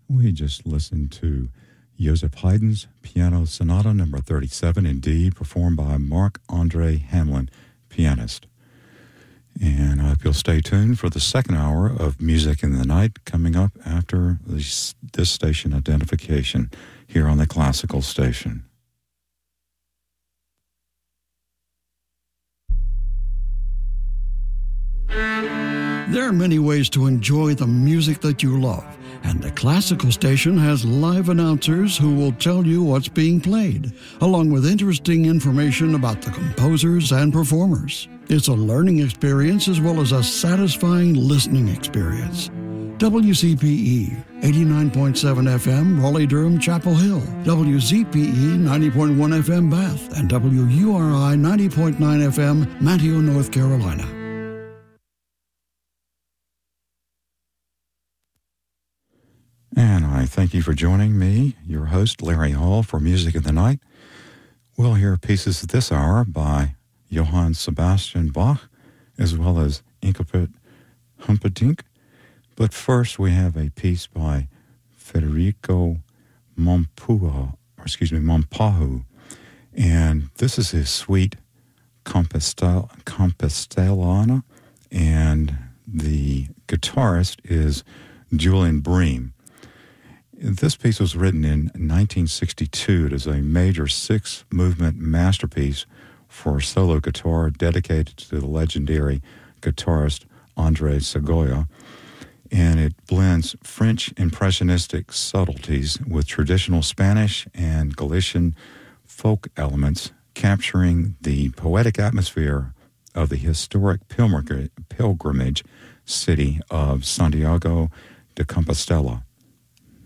We just listened to Joseph Haydn's Piano Sonata number 37 in D, performed by Marc-Andre Hamelin, pianist. And I hope you'll stay tuned for the second hour of Music in the Night coming up after this station identification here on the Classical Station. There are many ways to enjoy the music that you love, and the Classical Station has live announcers who will tell you what's being played, along with interesting information about the composers and performers. It's a learning experience as well as a satisfying listening experience. WCPE 89.7 FM, Raleigh-Durham, Chapel Hill, WZPE 90.1 FM, Bath, and WURI 90.9 FM, Manteo, North Carolina. And I thank you for joining me, your host, Larry Hall, for Music in the Night. We'll hear pieces this hour by Johann Sebastian Bach, as well as Incipit Humperdinck. But first, we have a piece by Federico Mompahu, and this is his suite Compostelana, and the guitarist is Julian Bream. This piece was written in 1962. It is a major six-movement masterpiece for solo guitar dedicated to the legendary guitarist Andre Segoya, and it blends French impressionistic subtleties with traditional Spanish and Galician folk elements, capturing the poetic atmosphere of the historic pilgrimage city of Santiago de Compostela.